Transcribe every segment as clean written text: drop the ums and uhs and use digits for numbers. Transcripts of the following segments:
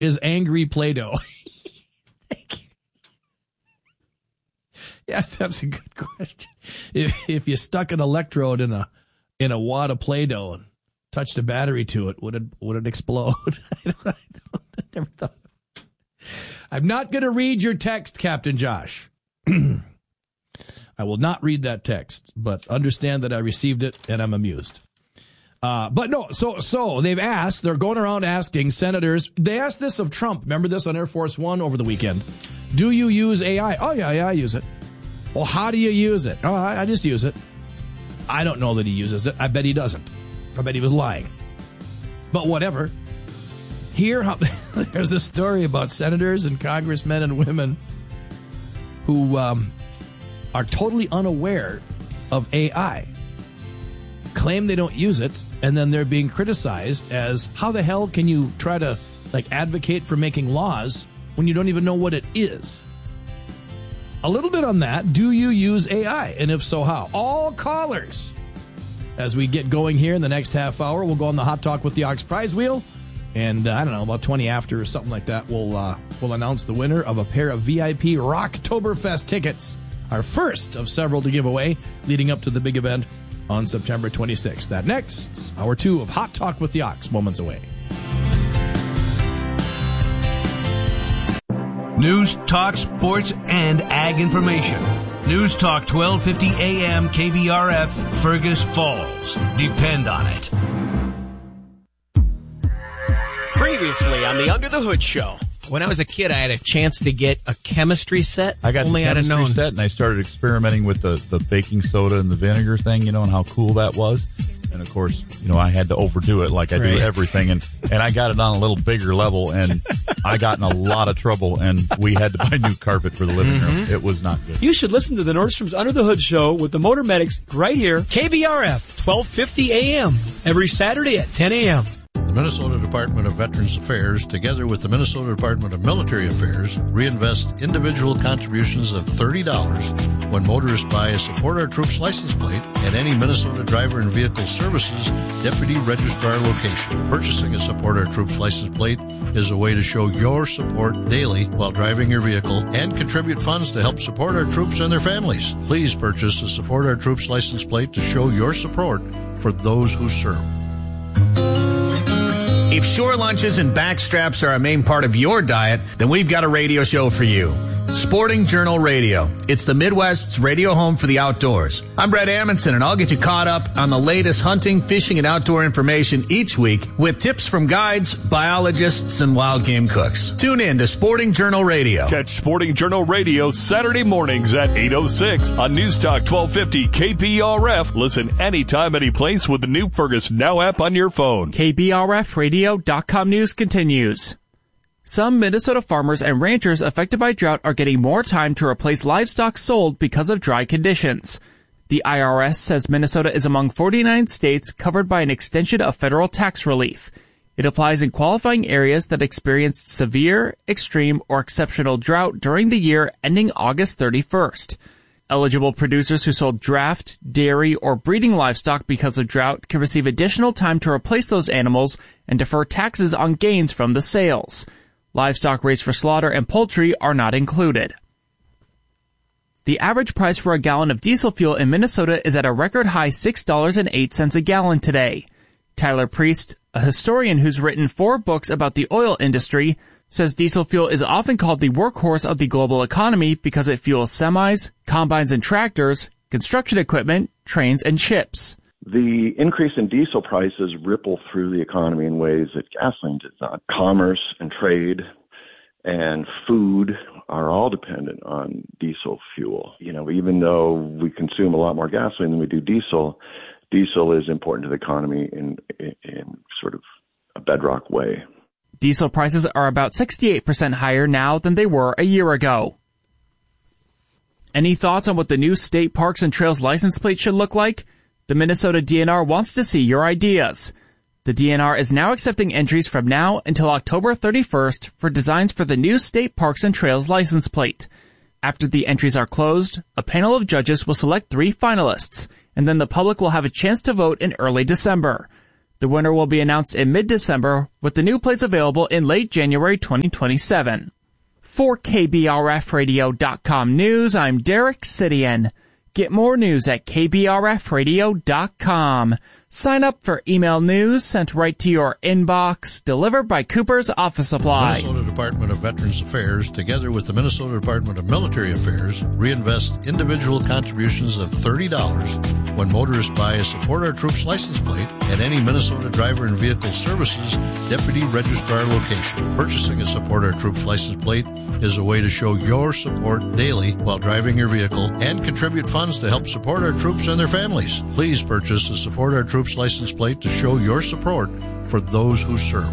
is angry Play-Doh? Thank you. Yeah, that's a good question. If you stuck an electrode in a wad of Play-Doh and touched a battery to it, would it explode? I never thought. I'm not going to read your text, Captain Josh. I will not read that text, but understand that I received it and I'm amused. But no, so they've asked, they're going around asking senators, they asked this of Trump. Remember this on Air Force One over the weekend? Do you use AI? Oh, yeah, I use it. Well, how do you use it? Oh, I just use it. I don't know that he uses it. I bet he doesn't. I bet he was lying. But whatever. Here, there's a story about senators and congressmen and women who are totally unaware of AI, claim they don't use it, and then they're being criticized as, how the hell can you try to advocate for making laws when you don't even know what it is? A little bit on that. Do you use AI? And if so, how? All callers. As we get going here in the next half hour, we'll go on the Hot Talk with the Ox prize wheel. And I don't know, about 20 after or something like that, we'll announce the winner of a pair of VIP Rocktoberfest tickets. Our first of several to give away leading up to the big event on September 26th. That next, hour 2 of Hot Talk with the Ox, moments away. News, talk, sports, and ag information. News Talk 1250 AM KBRF, Fergus Falls. Depend on it. Previously on the Under the Hood Show. When I was a kid, I had a chance to get a chemistry set. I got the chemistry set, and I started experimenting with the baking soda and the vinegar thing, and how cool that was. And, of course, I had to overdo it like I do everything. And I got it on a little bigger level, and I got in a lot of trouble, and we had to buy new carpet for the living room. It was not good. You should listen to the Nordstrom's Under the Hood Show with the Motor Medics right here, KBRF, 1250 AM, every Saturday at 10 a.m. The Minnesota Department of Veterans Affairs, together with the Minnesota Department of Military Affairs, reinvest individual contributions of $30 when motorists buy a Support Our Troops license plate at any Minnesota Driver and Vehicle Services Deputy Registrar location. Purchasing a Support Our Troops license plate is a way to show your support daily while driving your vehicle and contribute funds to help support our troops and their families. Please purchase a Support Our Troops license plate to show your support for those who serve. If shore lunches and backstraps are a main part of your diet, then we've got a radio show for you. Sporting Journal Radio. It's the Midwest's radio home for the outdoors. I'm Brett Amundson, and I'll get you caught up on the latest hunting, fishing, and outdoor information each week with tips from guides, biologists, and wild game cooks. Tune in to Sporting Journal Radio. Catch Sporting Journal Radio Saturday mornings at 8:06 on News Talk 1250 KBRF. Listen anytime, any place with the new Fergus Now app on your phone. KBRFradio.com news continues. Some Minnesota farmers and ranchers affected by drought are getting more time to replace livestock sold because of dry conditions. The IRS says Minnesota is among 49 states covered by an extension of federal tax relief. It applies in qualifying areas that experienced severe, extreme, or exceptional drought during the year ending August 31st. Eligible producers who sold draft, dairy, or breeding livestock because of drought can receive additional time to replace those animals and defer taxes on gains from the sales. Livestock raised for slaughter and poultry are not included. The average price for a gallon of diesel fuel in Minnesota is at a record high $6.08 a gallon today. Tyler Priest, a historian who's written 4 books about the oil industry, says diesel fuel is often called the workhorse of the global economy because it fuels semis, combines and tractors, construction equipment, trains, and ships. The increase in diesel prices ripple through the economy in ways that gasoline does not. Commerce and trade and food are all dependent on diesel fuel. Even though we consume a lot more gasoline than we do diesel, diesel is important to the economy in sort of a bedrock way. Diesel prices are about 68% higher now than they were a year ago. Any thoughts on what the new state parks and trails license plate should look like? The Minnesota DNR wants to see your ideas. The DNR is now accepting entries from now until October 31st for designs for the new state parks and trails license plate. After the entries are closed, a panel of judges will select 3 finalists, and then the public will have a chance to vote in early December. The winner will be announced in mid-December, with the new plates available in late January 2027. For KBRFradio.com News, I'm Derek Sidian. Get more news at KBRFradio.com. Sign up for email news sent right to your inbox, delivered by Cooper's Office Supply. The Minnesota Department of Veterans Affairs, together with the Minnesota Department of Military Affairs, reinvest individual contributions of $30 when motorists buy a Support Our Troops license plate at any Minnesota Driver and Vehicle Services Deputy Registrar location. Purchasing a Support Our Troops license plate is a way to show your support daily while driving your vehicle and contribute funds to help support our troops and their families. Please purchase a Support Our Troops license plate to show your support for those who serve.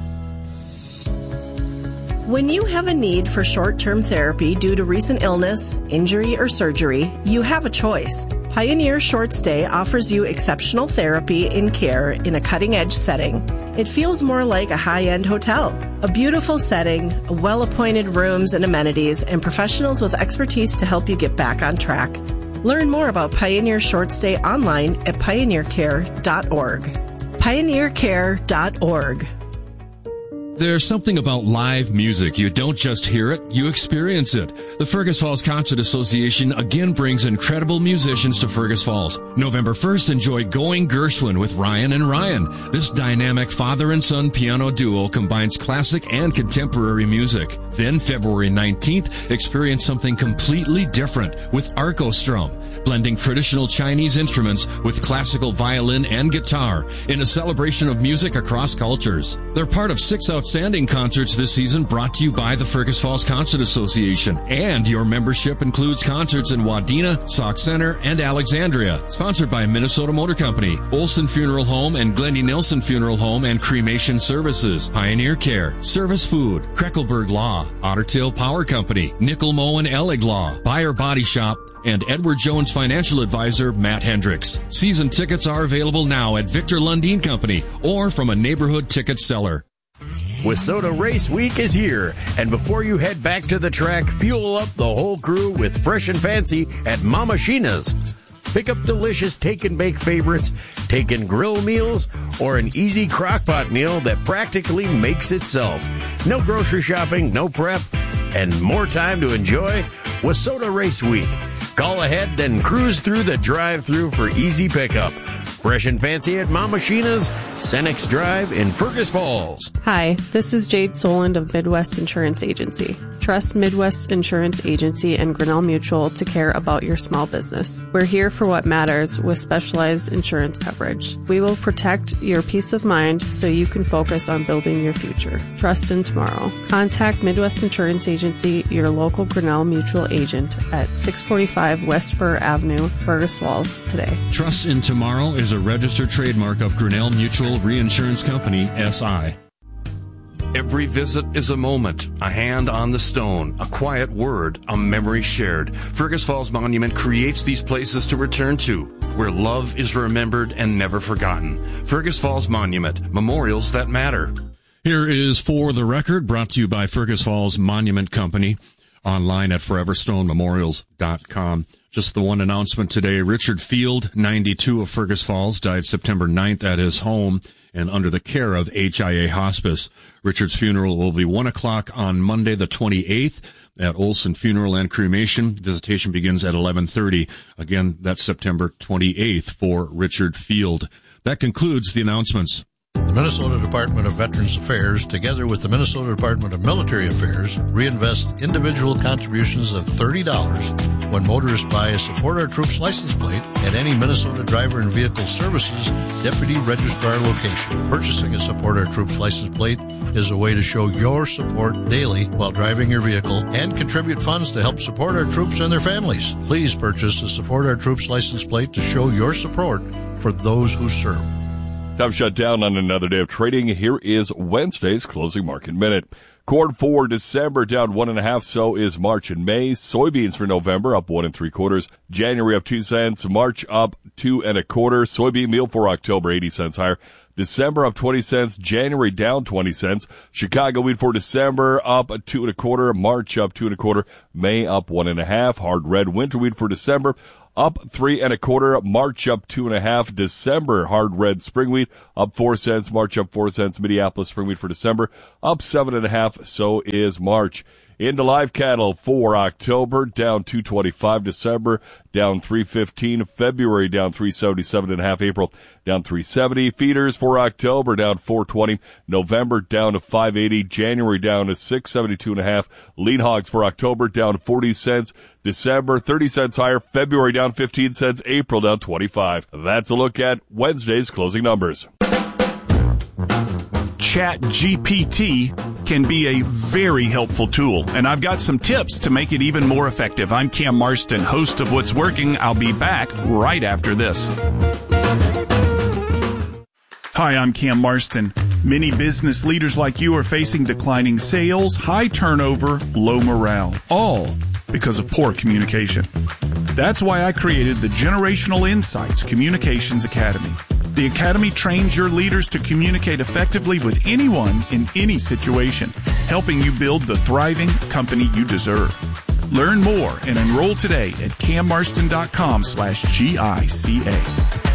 When you have a need for short-term therapy due to recent illness, injury, or surgery, you have a choice. Pioneer Short Stay offers you exceptional therapy and care in a cutting-edge setting. It feels more like a high-end hotel. A beautiful setting, well-appointed rooms and amenities, and professionals with expertise to help you get back on track. Learn more about Pioneer Short Stay online at pioneercare.org. Pioneercare.org. There's something about live music. You don't just hear it, you experience it. The Fergus Falls Concert Association again brings incredible musicians to Fergus Falls. November 1st, enjoy Going Gershwin with Ryan and Ryan. This dynamic father and son piano duo combines classic and contemporary music. Then February 19th, experience something completely different with Arco-Strum, blending traditional Chinese instruments with classical violin and guitar in a celebration of music across cultures. They're part of 6 outstanding concerts this season brought to you by the Fergus Falls Concert Association. And your membership includes concerts in Wadena, Sauk Center, and Alexandria. Sponsored by Minnesota Motor Company, Olson Funeral Home and Glendy Nelson Funeral Home and Cremation Services, Pioneer Care, Service Food, Kreckelberg Law, Otter Tail Power Company, Nickel Moe and Ellig Law, Buyer Body Shop, and Edward Jones Financial Advisor Matt Hendricks. Season tickets are available now at Victor Lundeen Company or from a neighborhood ticket seller. WISSOTA Race Week is here, and before you head back to the track, fuel up the whole crew with fresh and fancy at Mama Sheena's. Pick up delicious take and bake favorites, take and grill meals, or an easy crock-pot meal that practically makes itself. No grocery shopping, no prep, and more time to enjoy WISSOTA Race Week. Call ahead, then cruise through the drive-thru for easy pickup. Fresh and fancy at Mama Sheena's, Senex Drive in Fergus Falls. Hi, this is Jade Soland of Midwest Insurance Agency. Trust Midwest Insurance Agency and Grinnell Mutual to care about your small business. We're here for what matters with specialized insurance coverage. We will protect your peace of mind so you can focus on building your future. Trust in tomorrow. Contact Midwest Insurance Agency, your local Grinnell Mutual agent at 645 West Fur Avenue, Fergus Falls today. Trust in Tomorrow is a registered trademark of Grinnell Mutual Reinsurance Company, SI. Every visit is a moment, a hand on the stone, a quiet word, a memory shared. Fergus Falls Monument creates these places to return to, where love is remembered and never forgotten. Fergus Falls Monument, memorials that matter. Here is For the Record, brought to you by Fergus Falls Monument Company, online at foreverstonememorials.com. Just the one announcement today. Richard Field, 92, of Fergus Falls, died September 9th at his home and under the care of HIA Hospice. Richard's funeral will be 1 o'clock on Monday the 28th at Olson Funeral and Cremation. Visitation begins at 11:30. Again, that's September 28th for Richard Field. That concludes the announcements. The Minnesota Department of Veterans Affairs, together with the Minnesota Department of Military Affairs, reinvest individual contributions of $30 when motorists buy a Support Our Troops license plate at any Minnesota Driver and Vehicle Services Deputy Registrar location. Purchasing a Support Our Troops license plate is a way to show your support daily while driving your vehicle and contribute funds to help support our troops and their families. Please purchase a Support Our Troops license plate to show your support for those who serve. Time shut down on another day of trading. Here is Wednesday's closing market minute. Corn for December down 1.5. So is March and May. Soybeans for November up 1 3/4. January up 2 cents. March up 2 1/4. Soybean meal for October 80 cents higher. December up 20 cents. January down 20 cents. Chicago wheat for December up 2 1/4. March up 2 1/4. May up 1.5. Hard red winter wheat for December up 3 1/4. March up 2 1/2. December hard red spring wheat up 4 cents. March up 4 cents. Minneapolis spring wheat for December up 7 1/2. So is March. Into live cattle for October, down 225. December, down 315. February, down 377.5. April, down 370. Feeders for October, down 420. November, down to 580. January, down to 672.5. Lean hogs for October, down 40 cents. December, 30 cents higher. February, down 15 cents. April, down 25. That's a look at Wednesday's closing numbers. ChatGPT can be a very helpful tool, and I've got some tips to make it even more effective. I'm Cam Marston, host of What's Working. I'll be back right after this. Hi, I'm Cam Marston. Many business leaders like you are facing declining sales, high turnover, low morale, all because of poor communication. That's why I created the Generational Insights Communications Academy. The Academy trains your leaders to communicate effectively with anyone in any situation, helping you build the thriving company you deserve. Learn more and enroll today at cammarston.com/GICA.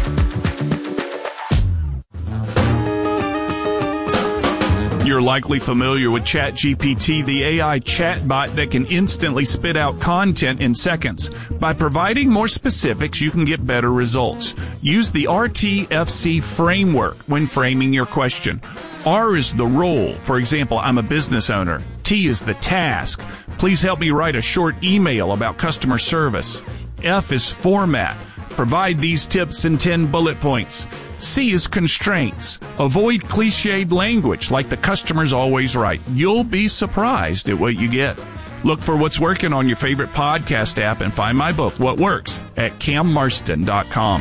You're likely familiar with ChatGPT, the AI chatbot that can instantly spit out content in seconds. By providing more specifics, you can get better results. Use the RTFC framework when framing your question. R is the role. For example, I'm a business owner. T is the task. Please help me write a short email about customer service. F is format. Provide these tips in 10 bullet points. C is constraints. Avoid cliched language like the customer's always right. You'll be surprised at what you get. Look for What's Working on your favorite podcast app and find my book, What Works, at cammarston.com.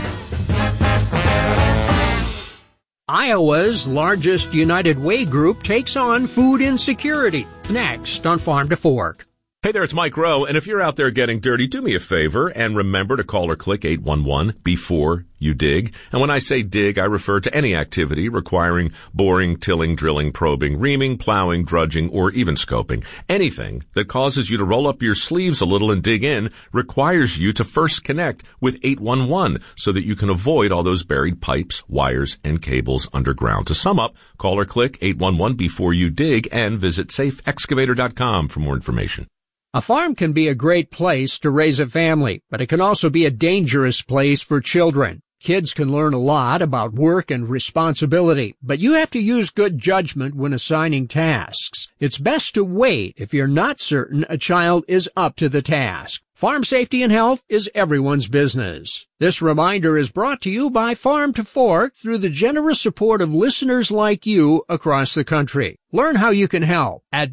Iowa's largest United Way group takes on food insecurity. Next on Farm to Fork. Hey there, it's Mike Rowe, and if you're out there getting dirty, do me a favor and remember to call or click 811 before you dig. And when I say dig, I refer to any activity requiring boring, tilling, drilling, probing, reaming, plowing, drudging, or even scoping. Anything that causes you to roll up your sleeves a little and dig in requires you to first connect with 811 so that you can avoid all those buried pipes, wires, and cables underground. To sum up, call or click 811 before you dig and visit safeexcavator.com for more information. A farm can be a great place to raise a family, but it can also be a dangerous place for children. Kids can learn a lot about work and responsibility, but you have to use good judgment when assigning tasks. It's best to wait if you're not certain a child is up to the task. Farm safety and health is everyone's business. This reminder is brought to you by Farm to Fork through the generous support of listeners like you across the country. Learn how you can help at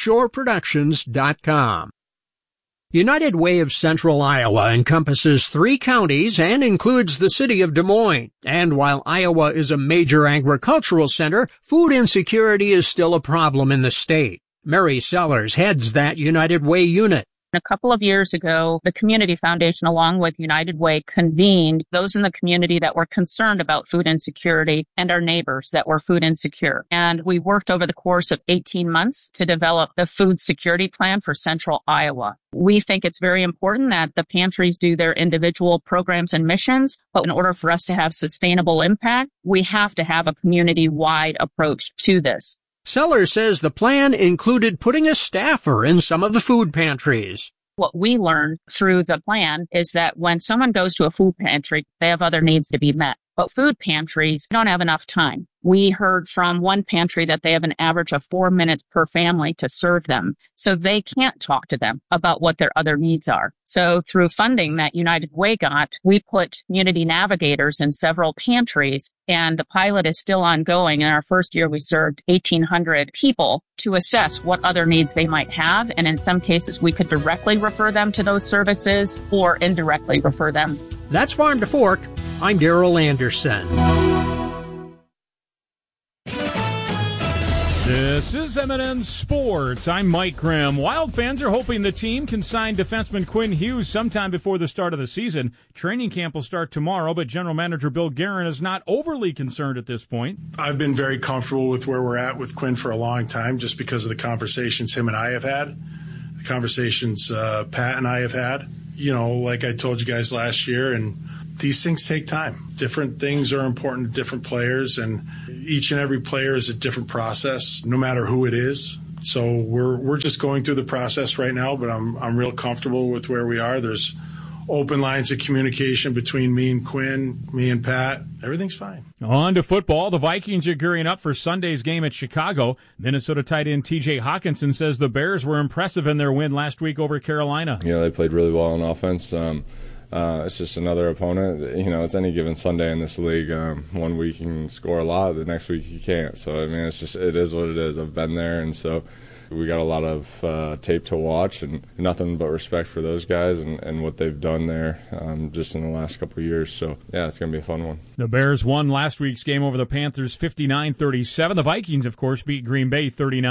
NorthshoreProductions.com. United Way of Central Iowa encompasses 3 counties and includes the city of Des Moines. And while Iowa is a major agricultural center, food insecurity is still a problem in the state. Mary Sellers heads that United Way unit. A couple of years ago, the Community Foundation, along with United Way, convened those in the community that were concerned about food insecurity and our neighbors that were food insecure. And we worked over the course of 18 months to develop the food security plan for Central Iowa. We think it's very important that the pantries do their individual programs and missions, but in order for us to have sustainable impact, we have to have a community-wide approach to this. Sellers says the plan included putting a staffer in some of the food pantries. What we learned through the plan is that when someone goes to a food pantry, they have other needs to be met. But food pantries don't have enough time. We heard from one pantry that they have an average of 4 minutes per family to serve them. So they can't talk to them about what their other needs are. So through funding that United Way got, we put community navigators in several pantries, and the pilot is still ongoing. In our first year, we served 1,800 people to assess what other needs they might have. And in some cases, we could directly refer them to those services or indirectly refer them. That's Farm to Fork. I'm Darrell Anderson. This is M&M Sports. I'm Mike Grimm. Wild fans are hoping the team can sign defenseman Quinn Hughes sometime before the start of the season. Training camp will start tomorrow, but general manager Bill Guerin is not overly concerned at this point. I've been very comfortable with where we're at with Quinn for a long time just because of the conversations him and I have had, the conversations Pat and I have had. like I told you guys last year, and these things take time. Different things are important to different players, and each and every player is a different process, no matter who it is. So we're just going through the process right now, but I'm real comfortable with where we are. There's open lines of communication between me and Quinn, me and Pat. Everything's fine. On to football. The Vikings are gearing up for Sunday's game at Chicago. Minnesota tight end T.J. Hawkinson says the Bears were impressive in their win last week over Carolina. They played really well on offense. It's just another opponent. It's any given Sunday in this league. One week you can score a lot, the next week you can't. So, it is what it is. I've been there, and so we got a lot of tape to watch, and nothing but respect for those guys and what they've done there just in the last couple of years. So, yeah, it's going to be a fun one. The Bears won last week's game over the Panthers 59-37. The Vikings, of course, beat Green Bay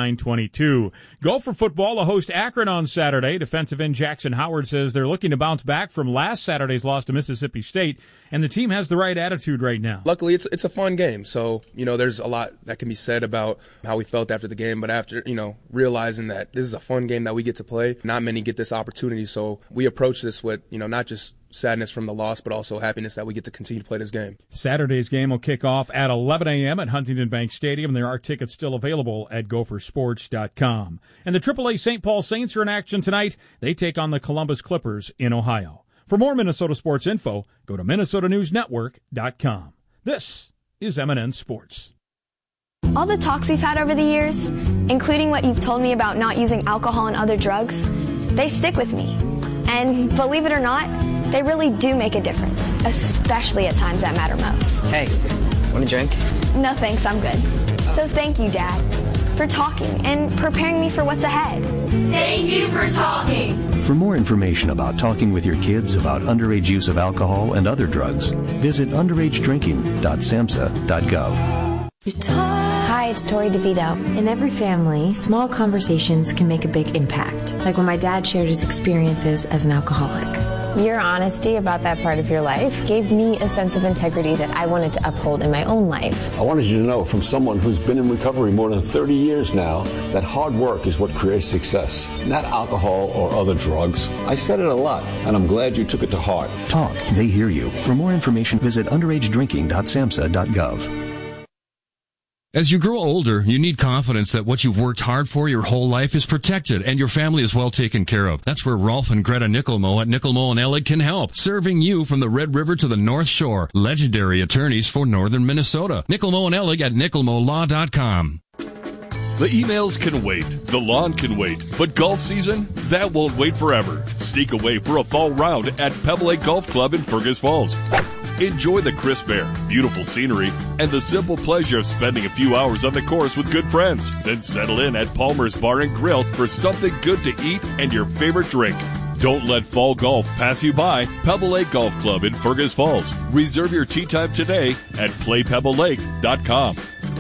39-22. Gopher football will host Akron on Saturday. Defensive end Jackson Howard says they're looking to bounce back from last Saturday's loss to Mississippi State, and the team has the right attitude right now. Luckily, it's a fun game. So, there's a lot that can be said about how we felt after the game, but after, realizing that this is a fun game that we get to play, not many get this opportunity. So we approach this with, not just sadness from the loss, but also happiness that we get to continue to play this game. Saturday's game will kick off at 11 a.m. at Huntington Bank Stadium. There are tickets still available at gophersports.com. And the AAA St. Paul Saints are in action tonight. They take on the Columbus Clippers in Ohio. For more Minnesota sports info, go to minnesotanewsnetwork.com. This is MNN Sports. All the talks we've had over the years, including what you've told me about not using alcohol and other drugs, they stick with me. And believe it or not, they really do make a difference, especially at times that matter most. Hey, want a drink? No thanks, I'm good. So thank you, Dad, for talking and preparing me for what's ahead. Thank you for talking. For more information about talking with your kids about underage use of alcohol and other drugs, visit underagedrinking.samhsa.gov. Hi, it's Tori DeVito. In every family, small conversations can make a big impact, like when my dad shared his experiences as an alcoholic. Your honesty about that part of your life gave me a sense of integrity that I wanted to uphold in my own life. I wanted you to know from someone who's been in recovery more than 30 years now that hard work is what creates success, not alcohol or other drugs. I said it a lot, and I'm glad you took it to heart. Talk. They hear you. For more information, visit underagedrinking.samhsa.gov. As you grow older, you need confidence that what you've worked hard for your whole life is protected and your family is well taken care of. That's where Rolf and Greta Nickelmo at Nickelmo & Ellig can help, serving you from the Red River to the North Shore. Legendary attorneys for northern Minnesota. Nickelmo & Ellig at nickelmolaw.com. The emails can wait, the lawn can wait, but golf season, that won't wait forever. Sneak away for a fall round at Pebble Lake Golf Club in Fergus Falls. Enjoy the crisp air, beautiful scenery, and the simple pleasure of spending a few hours on the course with good friends. Then settle in at Palmer's Bar and Grill for something good to eat and your favorite drink. Don't let fall golf pass you by. Pebble Lake Golf Club in Fergus Falls. Reserve your tee time today at playpebblelake.com.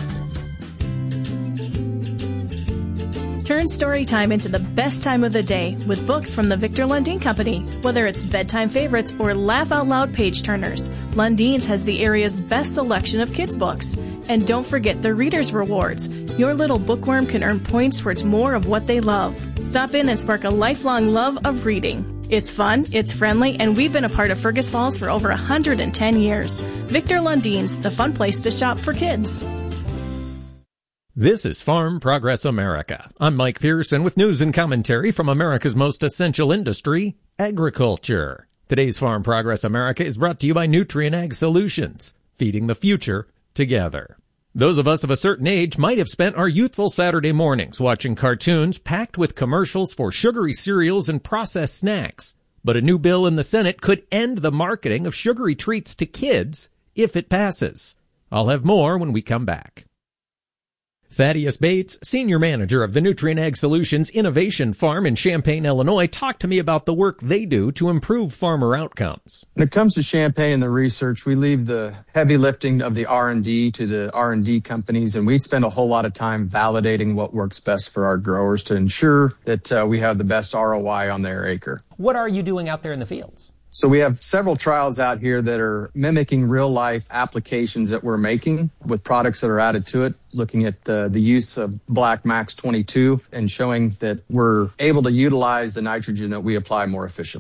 Turn story time into the best time of the day with books from the Victor Lundin Company. Whether it's bedtime favorites or laugh-out-loud page-turners, Lundin's has the area's best selection of kids' books. And don't forget the Reader's Rewards. Your little bookworm can earn points towards more of what they love. Stop in and spark a lifelong love of reading. It's fun, it's friendly, and we've been a part of Fergus Falls for over 110 years. Victor Lundin's, the fun place to shop for kids. This is Farm Progress America. I'm Mike Pearson with news and commentary from America's most essential industry, agriculture. Today's Farm Progress America is brought to you by Nutrien Ag Solutions, feeding the future together. Those of us of a certain age might have spent our youthful Saturday mornings watching cartoons packed with commercials for sugary cereals and processed snacks. But a new bill in the Senate could end the marketing of sugary treats to kids if it passes. I'll have more when we come back. Thaddeus Bates, Senior Manager of the Nutrien Ag Solutions Innovation Farm in Champaign, Illinois, talked to me about the work they do to improve farmer outcomes. When it comes to Champaign and the research, we leave the heavy lifting of the R&D to the R&D companies, and we spend a whole lot of time validating what works best for our growers to ensure that we have the best ROI on their acre. What are you doing out there in the fields? So we have several trials out here that are mimicking real-life applications that we're making with products that are added to it, looking at the use of Black Max 22 and showing that we're able to utilize the nitrogen that we apply more efficiently.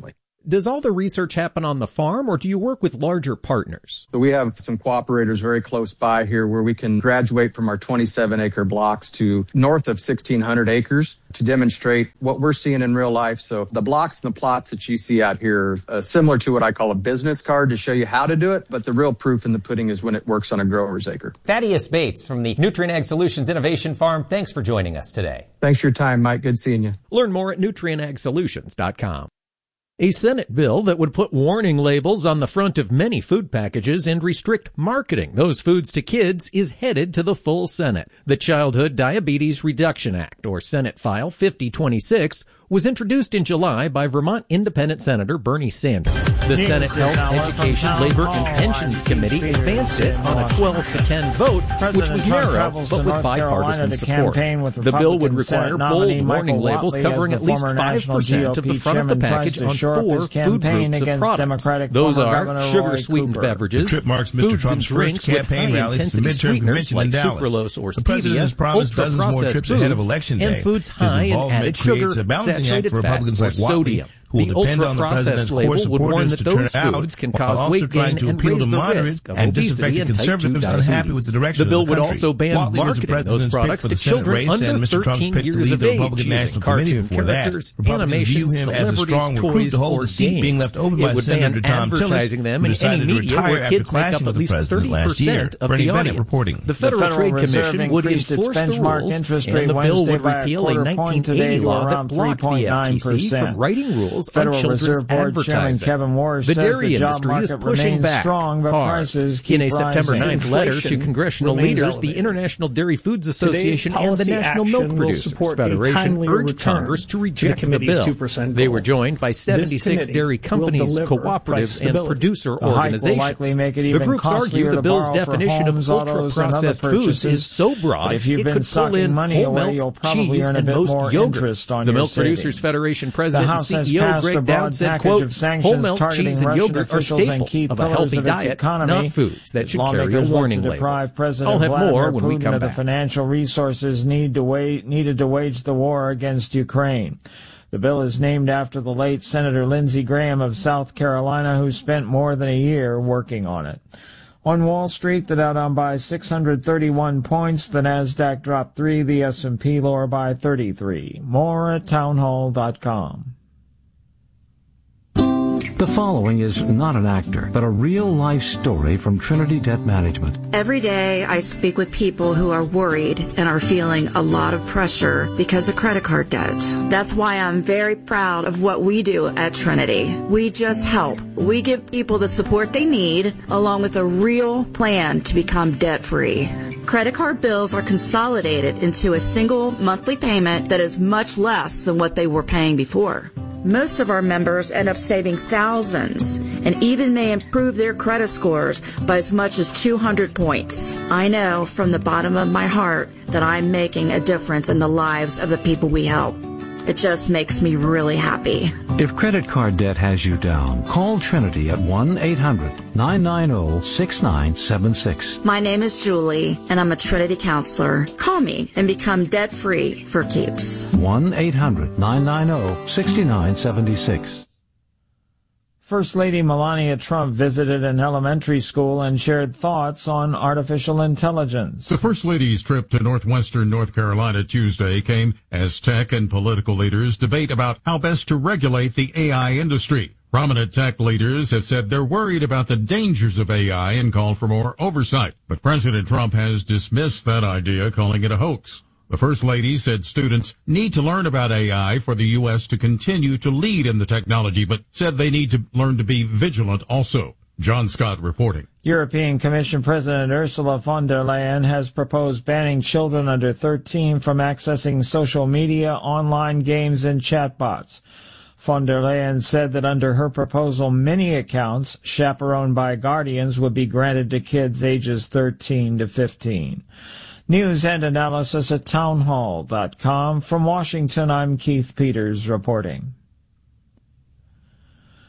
Does all the research happen on the farm, or do you work with larger partners? So we have some cooperators very close by here where we can graduate from our 27-acre blocks to north of 1,600 acres to demonstrate what we're seeing in real life. So the blocks and the plots that you see out here are similar to what I call a business card to show you how to do it, but the real proof in the pudding is when it works on a grower's acre. Thaddeus Bates from the Nutrien Ag Solutions Innovation Farm, thanks for joining us today. Thanks for your time, Mike. Good seeing you. Learn more at nutrienagsolutions.com. A Senate bill that would put warning labels on the front of many food packages and restrict marketing those foods to kids is headed to the full Senate. The Childhood Diabetes Reduction Act, or Senate File 5026, was introduced in July by Vermont Independent Senator Bernie Sanders. The Senate Health, Education, Labor, and Pensions Committee advanced it on a 12-10 vote, which was narrow, but with bipartisan support. The bill would require bold warning labels covering at least 5% of the front of the package on 4 food groups of products. Those are sugar-sweetened beverages, foods and drinks with high-intensity sweeteners like sucralose or stevia, ultra-processed foods, and foods high in added sugar, saturated fat, or sodium. The ultra-processed label would warn that those foods can cause weight gain and raise the risk of obesity and type 2 diabetes. The bill would also ban marketing those products to children under 13 years of age using cartoon characters, animation, celebrities, toys, or games. It would ban advertising them in any media where kids make up at least 30% of the audience. The Federal Trade Commission would enforce the rules, and the bill would repeal a 1980 law that blocked the FTC from writing rules on children's advertising. The dairy industry is pushing back hard. In a September 9th letter to congressional leaders, the International Dairy Foods Association and the National Milk Producers Federation urged Congress to reject the bill. They were joined by 76 dairy companies, cooperatives, and producer organizations. The groups argue the bill's definition of ultra-processed foods is so broad it could pull in whole milk, cheese, and most yogurt. The Milk Producers Federation president and CEO Greg Dowd said, quote, whole milk, cheese, and yogurt are staples of a healthy diet, not foods that should carry a warning label. I'll have more when we come back. The financial resources needed to wage the war against Ukraine. The bill is named after the late Senator Lindsey Graham of South Carolina, who spent more than a year working on it. On Wall Street, the Dow down by 631 points, the Nasdaq dropped 3, the S&P lower by 33. More at townhall.com. The following is not an actor, but a real-life story from Trinity Debt Management. Every day I speak with people who are worried and are feeling a lot of pressure because of credit card debt. That's why I'm very proud of what we do at Trinity. We just help. We give people the support they need, along with a real plan to become debt-free. Credit card bills are consolidated into a single monthly payment that is much less than what they were paying before. Most of our members end up saving thousands and even may improve their credit scores by as much as 200 points. I know from the bottom of my heart that I'm making a difference in the lives of the people we help. It just makes me really happy. If credit card debt has you down, call Trinity at 1-800-990-6976. My name is Julie, and I'm a Trinity counselor. Call me and become debt-free for keeps. 1-800-990-6976. First Lady Melania Trump visited an elementary school and shared thoughts on artificial intelligence. The First Lady's trip to northwestern North Carolina Tuesday came as tech and political leaders debate about how best to regulate the AI industry. Prominent tech leaders have said they're worried about the dangers of AI and called for more oversight. But President Trump has dismissed that idea, calling it a hoax. The First Lady said students need to learn about AI for the U.S. to continue to lead in the technology, but said they need to learn to be vigilant also. John Scott reporting. European Commission President Ursula von der Leyen has proposed banning children under 13 from accessing social media, online games, and chatbots. Von der Leyen said that under her proposal, many accounts chaperoned by guardians would be granted to kids ages 13 to 15. News and analysis at townhall.com. From Washington, I'm Keith Peters reporting.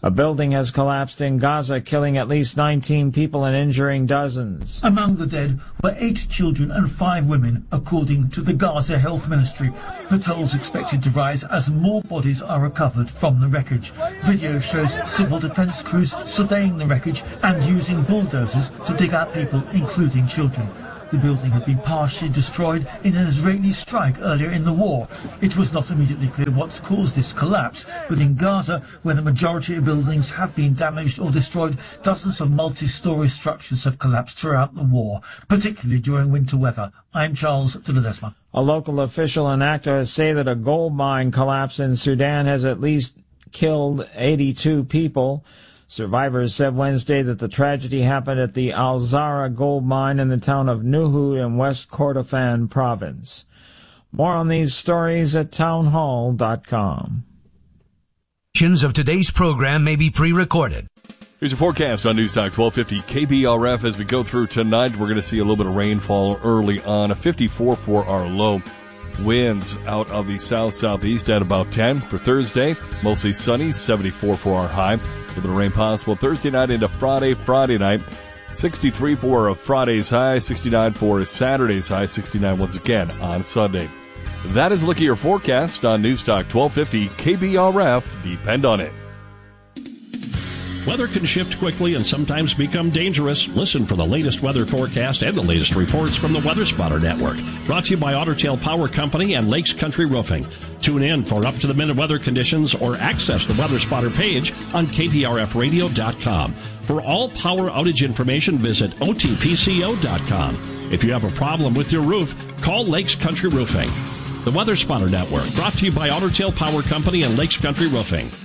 A building has collapsed in Gaza, killing at least 19 people and injuring dozens. Among the dead were 8 children and 5 women, according to the Gaza Health Ministry. The toll's expected to rise as more bodies are recovered from the wreckage. Video shows civil defence crews surveying the wreckage and using bulldozers to dig out people, including children. The building had been partially destroyed in an Israeli strike earlier in the war. It was not immediately clear what's caused this collapse, but in Gaza, where the majority of buildings have been damaged or destroyed, dozens of multi-storey structures have collapsed throughout the war, particularly during winter weather. I'm Charles de Ledesma. A local official and activists say that a gold mine collapse in Sudan has at least killed 82 people. Survivors said Wednesday that the tragedy happened at the Al Zahra gold mine in the town of Nuhu in West Kordofan province. More on these stories at townhall.com. Of today's program may be pre-recorded. Here's your forecast on News Talk 1250 KBRF. As we go through tonight, we're going to see a little bit of rainfall early on. A 54 for our low. Winds out of the south-southeast at about 10. For Thursday, mostly sunny, 74 for our high. A little bit of rain possible Thursday night into Friday night. 63 for Friday's high, 69 for Saturday's high, 69 once again on Sunday. That is a look at your forecast on News Talk 1250 KBRF. Depend on it. Weather can shift quickly and sometimes become dangerous. Listen for the latest weather forecast and the latest reports from the Weather Spotter Network. Brought to you by Otter Tail Power Company and Lakes Country Roofing. Tune in for up-to-the-minute weather conditions or access the Weather Spotter page on kprfradio.com. For all power outage information, visit otpco.com. If you have a problem with your roof, call Lakes Country Roofing. The Weather Spotter Network, brought to you by Otter Tail Power Company and Lakes Country Roofing.